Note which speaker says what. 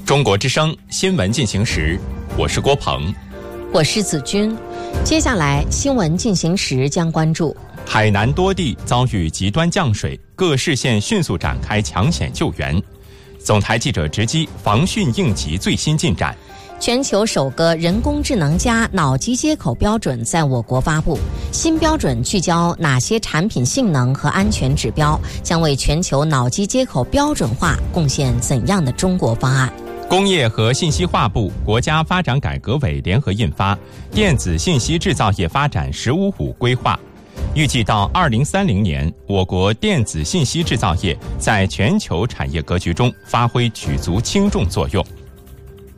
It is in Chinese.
Speaker 1: 中国之声新闻进行时，我是郭鹏，
Speaker 2: 我是子君。接下来新闻进行时将关注：
Speaker 1: 海南多地遭遇极端降水，各市县迅速展开抢险救援。总台记者直击防汛应急最新进展。
Speaker 2: 全球首个人工智能加脑机接口标准在我国发布，新标准聚焦哪些产品性能和安全指标，将为全球脑机接口标准化贡献怎样的中国方案？
Speaker 1: 工业和信息化部、国家发展改革委联合印发《电子信息制造业发展“十五五”规划》，预计到2030年，我国电子信息制造业在全球产业格局中发挥举足轻重作用。